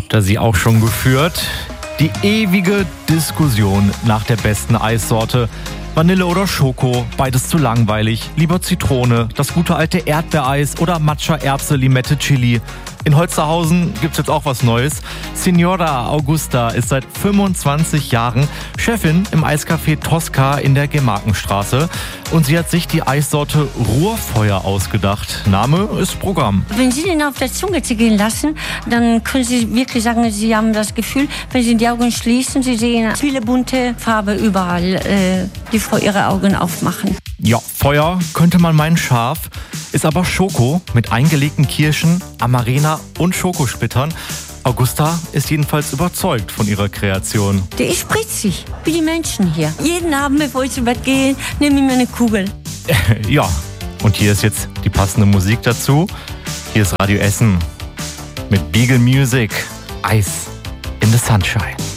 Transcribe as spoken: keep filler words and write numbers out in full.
Habt ihr sie auch schon geführt? Die ewige Diskussion nach der besten Eissorte. Vanille oder Schoko, beides zu langweilig. Lieber Zitrone, das gute alte Erdbeereis oder Matcha, Erbse, Limette, Chili. In Holsterhausen gibt's jetzt auch was Neues. Signora Augusta ist seit fünfundzwanzig Jahren Chefin im Eiscafé Tosca in der Gemarkenstraße. Und sie hat sich die Eissorte Ruhrfeuer ausgedacht. Name ist Programm. Wenn Sie den auf der Zunge zergehen lassen, dann können Sie wirklich sagen, Sie haben das Gefühl, wenn Sie die Augen schließen, Sie sehen viele bunte Farbe überall, äh, die vor Ihre Augen aufmachen. Ja, Feuer könnte man meinen scharf, ist aber Schoko mit eingelegten Kirschen, Amarena und Schokosplittern. Augusta ist jedenfalls überzeugt von ihrer Kreation. Die ist spritzig, wie die Menschen hier. Jeden Abend, bevor ich zu Bett gehe, nehme ich mir eine Kugel. Ja, und hier ist jetzt die passende Musik dazu. Hier ist Radio Essen mit Beagle Music, Ice in the Sunshine.